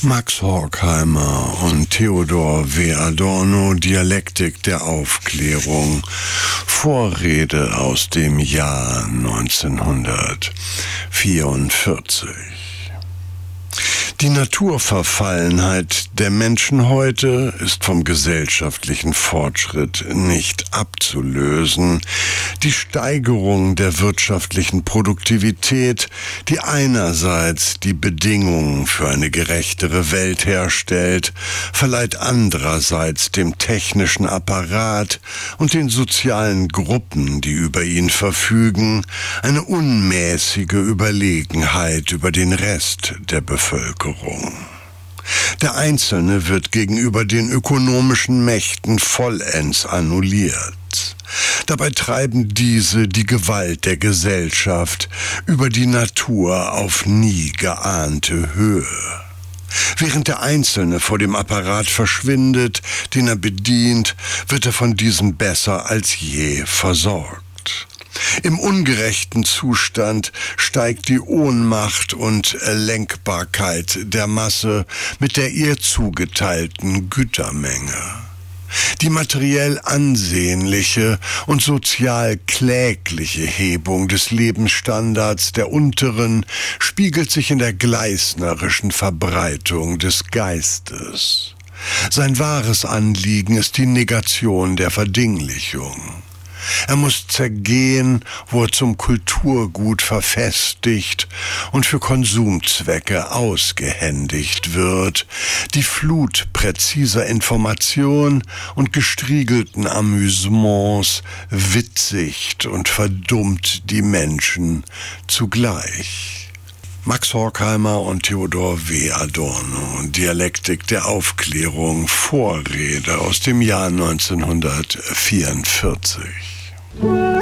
Max Horkheimer und Theodor W. Adorno, Dialektik der Aufklärung, Vorrede aus dem Jahr 1944. Die Naturverfallenheit der Menschen heute ist vom gesellschaftlichen Fortschritt nicht abzulösen. Die Steigerung der wirtschaftlichen Produktivität, die einerseits die Bedingungen für eine gerechtere Welt herstellt, verleiht andererseits dem technischen Apparat und den sozialen Gruppen, die über ihn verfügen, eine unmäßige Überlegenheit über den Rest der Bevölkerung. Der Einzelne wird gegenüber den ökonomischen Mächten vollends annulliert. Dabei treiben diese die Gewalt der Gesellschaft über die Natur auf nie geahnte Höhe. Während der Einzelne vor dem Apparat verschwindet, den er bedient, wird er von diesem besser als je versorgt. Im ungerechten Zustand steigt die Ohnmacht und Lenkbarkeit der Masse mit der ihr zugeteilten Gütermenge. Die materiell ansehnliche und sozial klägliche Hebung des Lebensstandards der Unteren spiegelt sich in der gleisnerischen Verbreitung des Geistes. Sein wahres Anliegen ist die Negation der Verdinglichung. Er muss zergehen, wo er zum Kulturgut verfestigt und für Konsumzwecke ausgehändigt wird. Die Flut präziser Information und gestriegelten Amüsements witzigt und verdummt die Menschen zugleich. Max Horkheimer und Theodor W. Adorno, Dialektik der Aufklärung, Vorrede aus dem Jahr 1944.